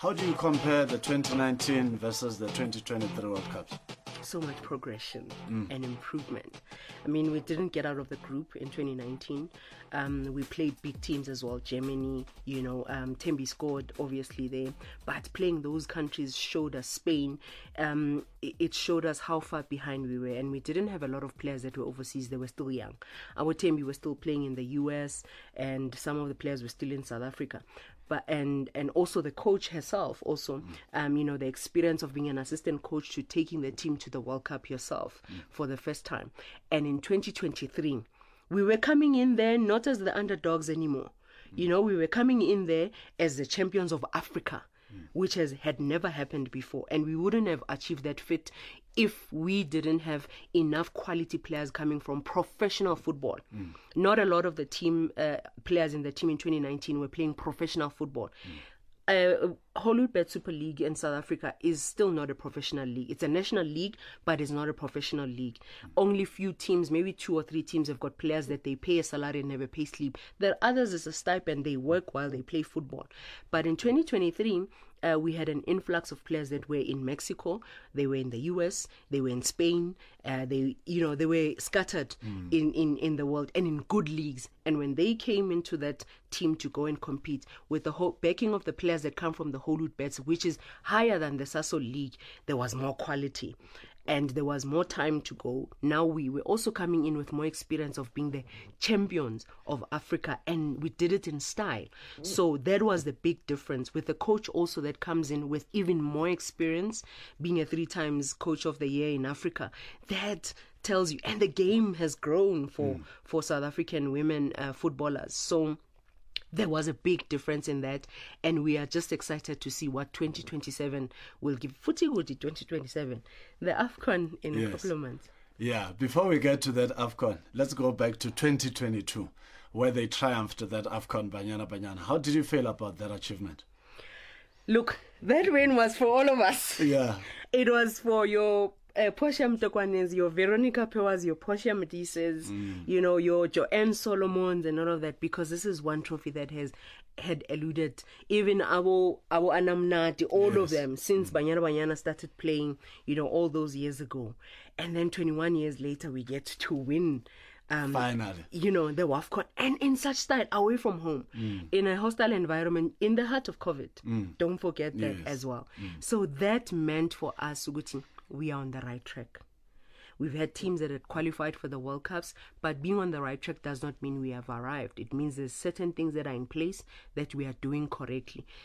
How do you compare the 2019 versus the 2023 World Cups? So much progression and improvement. I mean, we didn't get out of the group in 2019. We played big teams as well. Germany, Tembi scored obviously there. But playing those countries showed us, Spain, it showed us how far behind we were. And we didn't have a lot of players that were overseas. They were still young. Our Tembi was still playing in the US, and some of the players were still in South Africa. But and also the coach herself also, the experience of being an assistant coach to taking the team to the World Cup yourself for the first time. And in 2023, we were coming in there not as the underdogs anymore. We were coming in there as the champions of Africa, which had never happened before. And we wouldn't have achieved that feat if we didn't have enough quality players coming from professional football. Not a lot of the team players in the team in 2019 were playing professional football. Hollywood Super League in South Africa is still not a professional league. It's a national league, but it's not a professional league. Only few teams, maybe 2 or 3 teams, have got players that they pay a salary and never pay sleep. There are others as a stipend. They work while they play football. But in 2023, we had an influx of players that were in Mexico, they were in the US, they were in Spain, they were scattered in the world and in good leagues. And when they came into that team to go and compete with the whole backing of the players that come from the Hollywood Bets, which is higher than the Sasol League, there was more quality and there was more time to go. Now we were also coming in with more experience of being the champions of Africa, and we did it in style. So that was the big difference, with the coach also that comes in with even more experience, being a 3 times coach of the year in Africa. That tells you, and the game has grown for South African women footballers. So there was a big difference in that, and we are just excited to see what 2027 will give. Footy Goody 2027, the AFCON in a couple of months. Yeah, before we get to that AFCON, let's go back to 2022, where they triumphed that AFCON Banyana Banyana. How did you feel about that achievement? Look, that win was for all of us. Yeah. It was for your Portia Mtokwanes, your Veronica Pewas, your Portia Medices, your Joanne Solomons and all of that, because this is one trophy that had eluded even our Anamnati, all of them, since Banyana Banyana started playing, all those years ago. And then 21 years later, we get to win. Finally. The WAFCON, and in such style, away from home, in a hostile environment, in the heart of COVID. Don't forget that as well. So that meant for us, Suguti, we are on the right track. We've had teams that had qualified for the World Cups, but being on the right track does not mean we have arrived. It means there's certain things that are in place that we are doing correctly.